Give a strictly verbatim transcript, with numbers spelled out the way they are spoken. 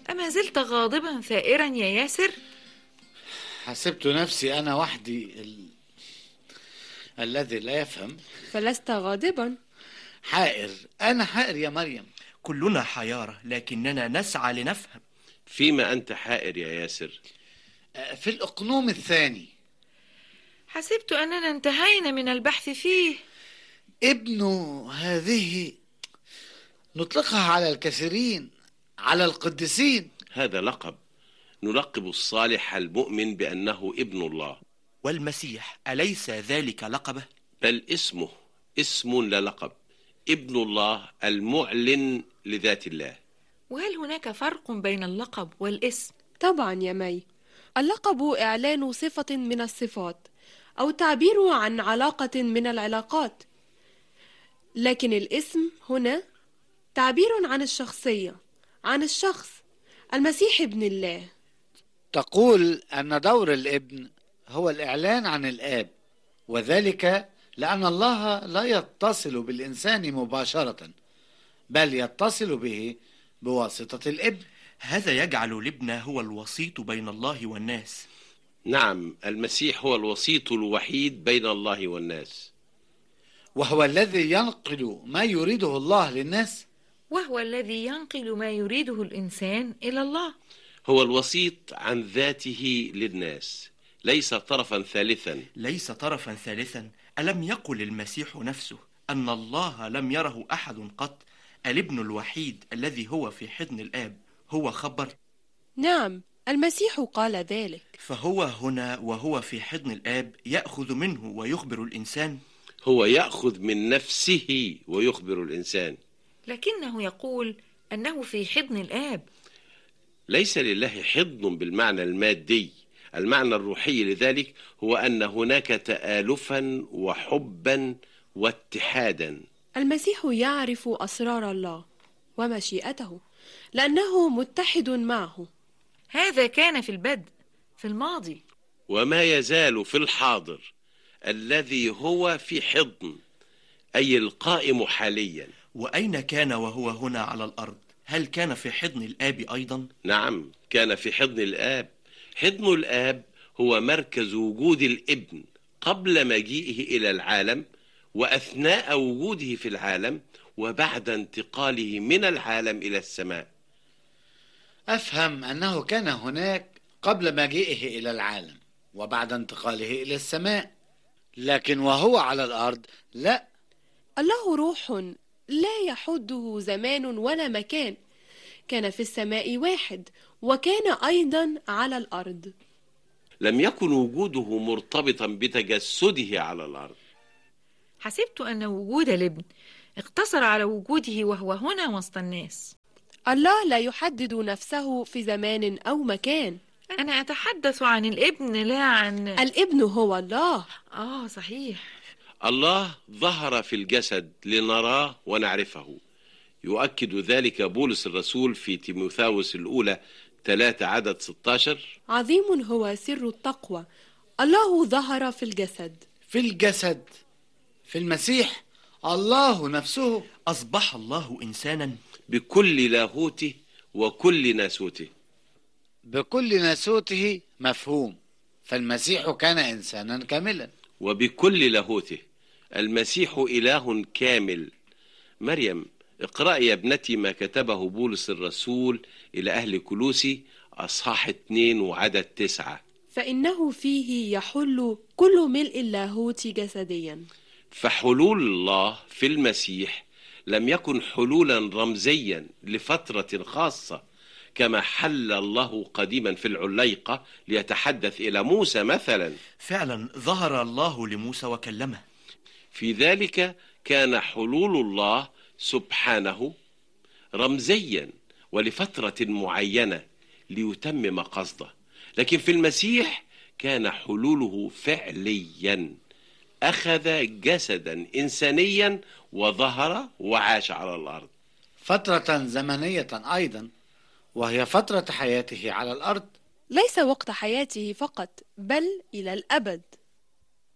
أما زلت غاضبا ثائرا يا ياسر؟ حسبت نفسي أنا وحدي ال... الذي لا يفهم. فلست غاضبا. حائر، أنا حائر يا مريم. كلنا حيارى لكننا نسعى لنفهم. فيما أنت حائر يا ياسر؟ في الأقنوم الثاني. حسبت أننا انتهينا من البحث فيه. ابن هذه نطلقها على الكثيرين، على القديسين. هذا لقب نلقب الصالح المؤمن بأنه ابن الله. والمسيح أليس ذلك لقبه؟ بل اسمه اسم لا لقب، ابن الله المعلن لذات الله. وهل هناك فرق بين اللقب والاسم؟ طبعا يا مي، اللقب إعلان صفة من الصفات أو تعبير عن علاقة من العلاقات، لكن الاسم هنا تعبير عن الشخصية، عن الشخص المسيح ابن الله. تقول أن دور الابن هو الإعلان عن الآب، وذلك لأن الله لا يتصل بالإنسان مباشرة، بل يتصل به بواسطة الابن. هذا يجعل الابن هو الوسيط بين الله والناس. نعم، المسيح هو الوسيط الوحيد بين الله والناس، وهو الذي ينقل ما يريده الله للناس، وهو الذي ينقل ما يريده الإنسان إلى الله. هو الوسيط عن ذاته للناس، ليس طرفا ثالثا. ليس طرفا ثالثا. ألم يقل المسيح نفسه أن الله لم يره أحد قط؟ الابن الوحيد الذي هو في حضن الآب هو خبر. نعم، المسيح قال ذلك. فهو هنا وهو في حضن الآب يأخذ منه ويخبر الإنسان. هو يأخذ من نفسه ويخبر الإنسان، لكنه يقول أنه في حضن الآب. ليس لله حضن بالمعنى المادي، المعنى الروحي لذلك هو أن هناك تآلفا وحبا واتحادا. المسيح يعرف أسرار الله ومشيئته لأنه متحد معه. هذا كان في البدء، في الماضي، وما يزال في الحاضر الذي هو في حضن، أي القائم حاليا. وأين كان وهو هنا على الأرض؟ هل كان في حضن الآب أيضا؟ نعم، كان في حضن الآب. حضن الآب هو مركز وجود الابن قبل مجيئه إلى العالم، وأثناء وجوده في العالم، وبعد انتقاله من العالم إلى السماء. أفهم أنه كان هناك قبل مجيئه إلى العالم وبعد انتقاله إلى السماء، لكن وهو على الأرض لا. الله روح لا يحده زمان ولا مكان، كان في السماء واحد وكان أيضا على الأرض. لم يكن وجوده مرتبطا بتجسده على الأرض. حسبت أن وجود الابن اقتصر على وجوده وهو هنا وسط الناس. الله لا يحدد نفسه في زمان أو مكان. أنا أتحدث عن الابن لا عن الابن هو الله. آه صحيح. الله ظهر في الجسد لنراه ونعرفه، يؤكد ذلك بولس الرسول في تيموثاوس الأولى ثلاثة عدد ستة عشر. عظيم هو سر التقوى، الله ظهر في الجسد. في الجسد، في المسيح، الله نفسه أصبح الله إنسانا بكل لاهوته وكل ناسوته. بكل ناسوته مفهوم، فالمسيح كان إنسانا كاملا. وبكل لاهوته، المسيح إله كامل. مريم، اقرأي يا ابنتي ما كتبه بولس الرسول إلى أهل كولوسي أصحاح اتنين وعدد تسعة. فإنه فيه يحل كل ملء اللاهوت جسديا. فحلول الله في المسيح لم يكن حلولا رمزيا لفترة خاصة كما حل الله قديما في العليقة ليتحدث إلى موسى مثلا. فعلا ظهر الله لموسى وكلمه. في ذلك كان حلول الله سبحانه رمزيا ولفترة معينة ليتمم قصده، لكن في المسيح كان حلوله فعليا، أخذ جسدا إنسانيا وظهر وعاش على الأرض فترة زمنية أيضا، وهي فترة حياته على الأرض. ليس وقت حياته فقط، بل إلى الأبد.